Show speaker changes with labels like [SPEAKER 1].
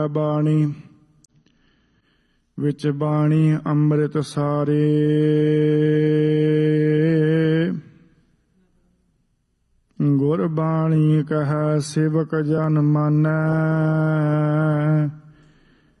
[SPEAKER 1] ਬਾਣੀ ਵਿੱਚ ਬਾਣੀ ਅੰਮ੍ਰਿਤ ਸਾਰੇ। ਗੁਰ ਬਾਣੀ ਕਹੈ ਸੇਵਕ ਜਨ ਮਾਨੈ,